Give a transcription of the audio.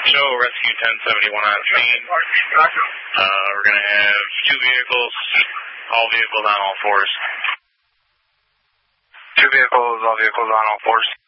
Show rescue 1071 on scene. We're going to have 2 vehicles, all vehicles on all fours. 2 vehicles, all vehicles on all fours.